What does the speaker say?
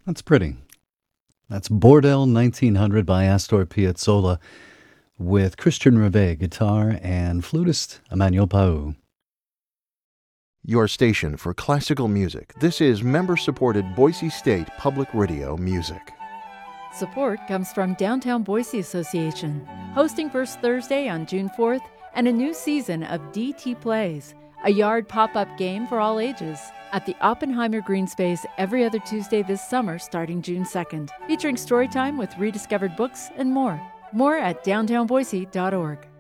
That's pretty. That's Bordel 1900 by Astor Piazzolla with Christian Reve, guitar, and flutist Emmanuel Pau. Your station for classical music. This is member-supported Boise State Public Radio Music. Support comes from Downtown Boise Association, hosting First Thursday on June 4th and a new season of DT Plays, a yard pop-up game for all ages, at the Oppenheimer Green Space every other Tuesday this summer starting June 2nd, featuring storytime with rediscovered books and more. More at downtownboise.org.